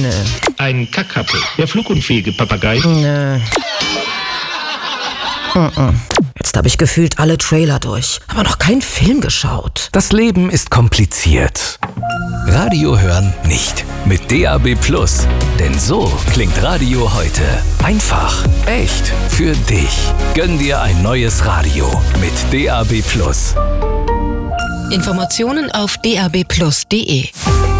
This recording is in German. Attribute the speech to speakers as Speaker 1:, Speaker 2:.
Speaker 1: Nö.
Speaker 2: Ein Kackhaffe, der flugunfähige Papagei.
Speaker 1: Nö. Jetzt habe ich gefühlt alle Trailer durch, aber noch keinen Film geschaut.
Speaker 3: Das Leben ist kompliziert. Radio hören nicht. Mit DAB+. Denn so klingt Radio heute. Einfach, echt, für dich. Gönn dir ein neues Radio mit DAB+.
Speaker 4: Informationen auf dabplus.de.